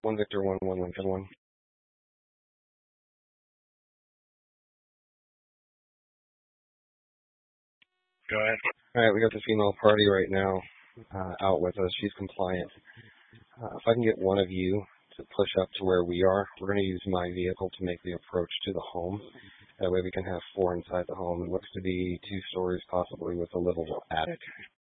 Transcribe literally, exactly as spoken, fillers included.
One Victor, one one Lincoln, one. Go ahead. All right, we got the female party right now uh, out with us. She's compliant. Uh, if I can get one of you to push up to where we are, we're going to use my vehicle to make the approach to the home. That way we can have four inside the home. It looks to be two stories, possibly with a little attic.